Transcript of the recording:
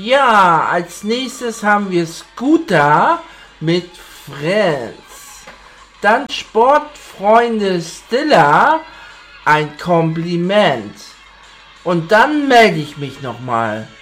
Ja, als nächstes haben wir Scooter mit Friends. Dann Sportfreunde Stiller, ein Kompliment. Und dann melde ich mich nochmal.